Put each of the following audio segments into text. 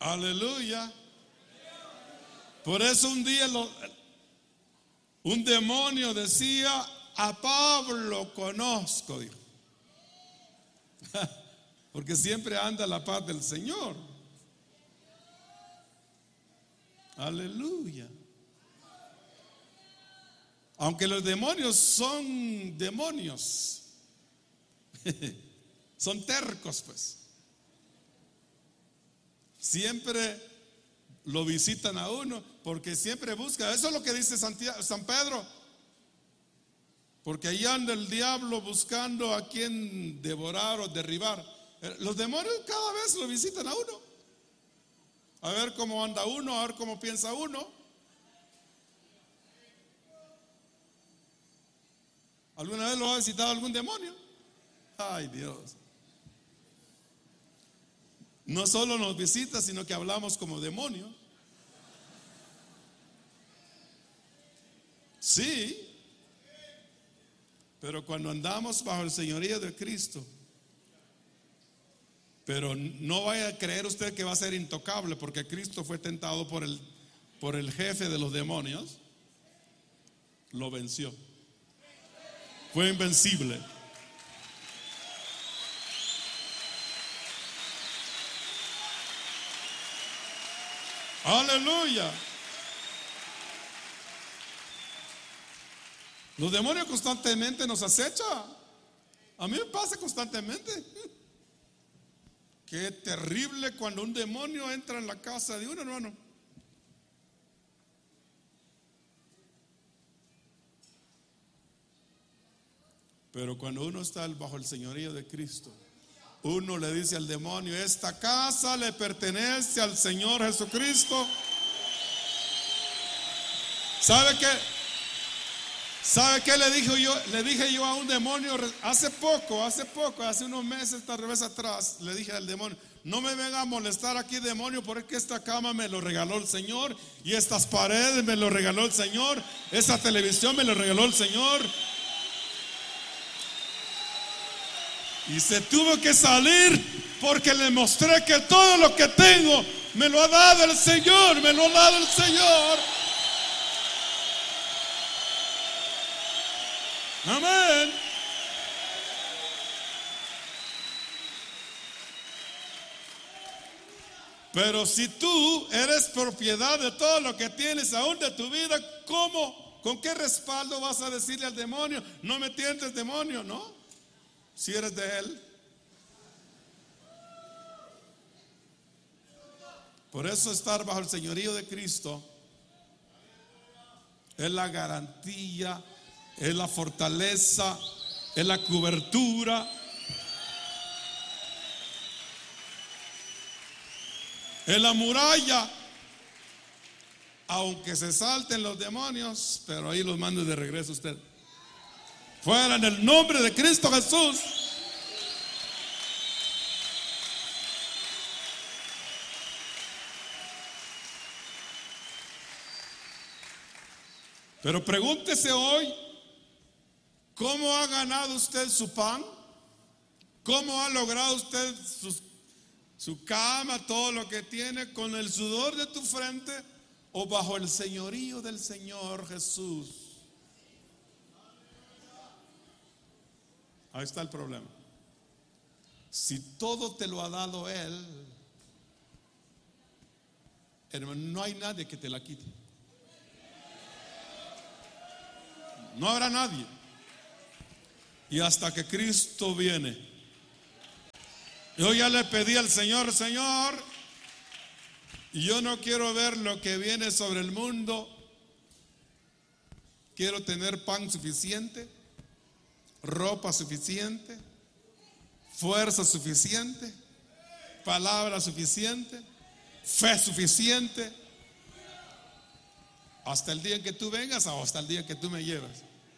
Aleluya. Por eso un día un demonio decía: a Pablo conozco, dijo. Porque siempre anda a la paz del Señor. Aleluya. Aunque los demonios son demonios, son tercos, pues. Siempre lo visitan a uno, porque siempre busca. Eso es lo que dice San Pedro. Porque ahí anda el diablo buscando a quien devorar o derribar. Los demonios cada vez lo visitan a uno, a ver cómo anda uno, a ver cómo piensa uno. ¿Alguna vez lo ha visitado algún demonio? Ay, Dios. No solo nos visita, sino que hablamos como demonios. Sí. Pero cuando andamos bajo el señorío de Cristo, pero no vaya a creer usted que va a ser intocable, porque Cristo fue tentado por el jefe de los demonios, lo venció. Fue invencible. Aleluya. Los demonios constantemente nos acechan. A mí me pasa constantemente. Qué terrible cuando un demonio entra en la casa de un hermano. Pero cuando uno está bajo el señorío de Cristo, uno le dice al demonio: esta casa le pertenece al Señor Jesucristo. ¿Sabe qué? ¿Sabe qué le dije yo a un demonio hace poco, hace unos meses, tal vez atrás? Le dije al demonio: no me venga a molestar aquí, demonio, porque esta cama me lo regaló el Señor, y estas paredes me lo regaló el Señor, esta televisión me lo regaló el Señor. Y se tuvo que salir, porque le mostré que todo lo que tengo me lo ha dado el Señor, me lo ha dado el Señor. Amén. Pero si tú eres propiedad de todo lo que tienes, aún de tu vida, ¿cómo? ¿Con qué respaldo vas a decirle al demonio: no me tientes, demonio? No, si eres de él. Por eso estar bajo el señorío de Cristo es la garantía, es la fortaleza, es la cobertura, es la muralla. Aunque se salten los demonios, pero ahí los mando de regreso usted. Fuera en el nombre de Cristo Jesús. Pero pregúntese hoy: ¿cómo ha ganado usted su pan? ¿Cómo ha logrado usted su cama, todo lo que tiene? ¿Con el sudor de tu frente o bajo el señorío del Señor Jesús? Ahí está el problema. Si todo te lo ha dado Él, hermano, no hay nadie que te la quite. No habrá nadie. Y hasta que Cristo viene, yo ya le pedí al Señor: Señor, yo no quiero ver lo que viene sobre el mundo. Quiero tener pan suficiente, ropa suficiente, fuerza suficiente, palabra suficiente, fe suficiente, hasta el día en que tú vengas o hasta el día en que tú me llevas.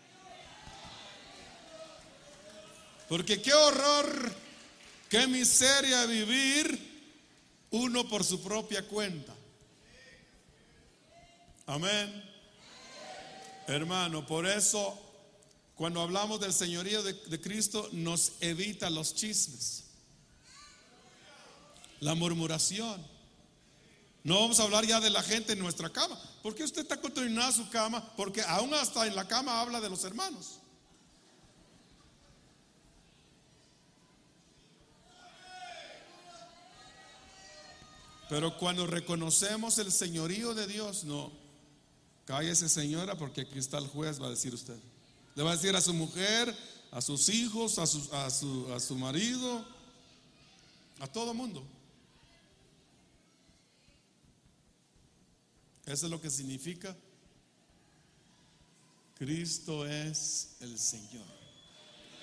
Porque qué horror, qué miseria vivir uno por su propia cuenta. Amén. Hermano, por eso cuando hablamos del señorío de Cristo, nos evita los chismes, la murmuración. No vamos a hablar ya de la gente en nuestra cama. ¿Por qué usted está contaminada su cama? Porque aún hasta en la cama habla de los hermanos. Pero cuando reconocemos el señorío de Dios, no, cállese señora, porque aquí está el juez, va a decir usted. Le va a decir a su mujer, a sus hijos, a su marido, a todo mundo. Eso es lo que significa: Cristo es el Señor.